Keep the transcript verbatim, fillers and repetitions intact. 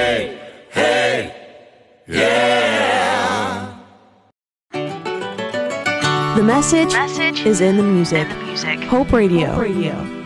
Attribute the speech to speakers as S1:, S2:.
S1: hey, hey, yeah.
S2: The message, message is in the music. In the music. Hope Radio. Hope Radio.